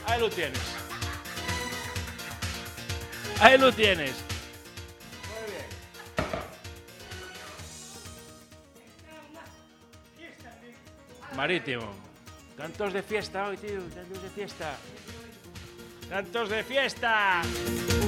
Ahí lo tienes. Ahí lo tienes. Muy bien. Marítimo. Cantos de fiesta hoy, tío. Cantos de fiesta. ¡Cantos de fiesta!